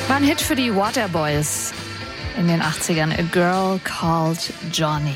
War ein Hit für die Waterboys in den 80ern. A Girl Called Johnny.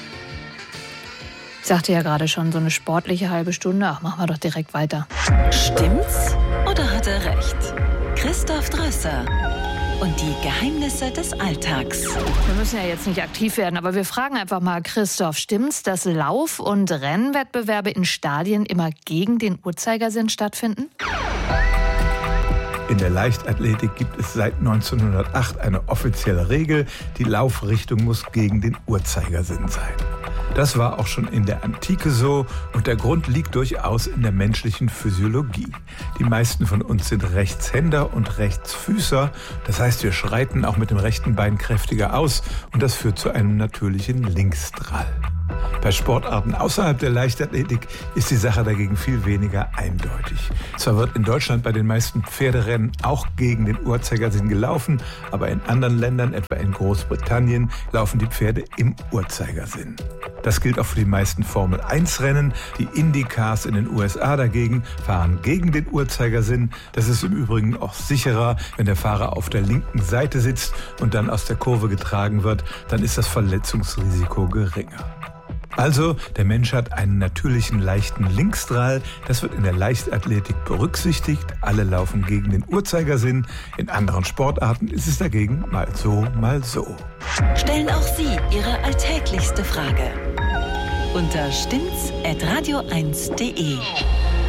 Ich sagte ja gerade schon, so eine sportliche halbe Stunde. Ach, machen wir doch direkt weiter. Stimmt's oder hat er recht? Christoph Drösser und die Geheimnisse des Alltags. Wir müssen ja jetzt nicht aktiv werden, aber wir fragen einfach mal, Christoph, stimmt's, dass Lauf- und Rennwettbewerbe in Stadien immer gegen den Uhrzeigersinn stattfinden? In der Leichtathletik gibt es seit 1908 eine offizielle Regel, die Laufrichtung muss gegen den Uhrzeigersinn sein. Das war auch schon in der Antike so und der Grund liegt durchaus in der menschlichen Physiologie. Die meisten von uns sind Rechtshänder und Rechtsfüßer, das heißt, wir schreiten auch mit dem rechten Bein kräftiger aus und das führt zu einem natürlichen Linksdrall. Bei Sportarten außerhalb der Leichtathletik ist die Sache dagegen viel weniger eindeutig. Zwar wird in Deutschland bei den meisten Pferderennen auch gegen den Uhrzeigersinn gelaufen, aber in anderen Ländern, etwa in Großbritannien, laufen die Pferde im Uhrzeigersinn. Das gilt auch für die meisten Formel-1-Rennen. Die Indy-Cars in den USA dagegen fahren gegen den Uhrzeigersinn. Das ist im Übrigen auch sicherer, wenn der Fahrer auf der linken Seite sitzt und dann aus der Kurve getragen wird, dann ist das Verletzungsrisiko geringer. Also, der Mensch hat einen natürlichen leichten Linksdrall. Das wird in der Leichtathletik berücksichtigt. Alle laufen gegen den Uhrzeigersinn. In anderen Sportarten ist es dagegen mal so, mal so. Stellen auch Sie Ihre alltäglichste Frage unter stimmt's@radio1.de.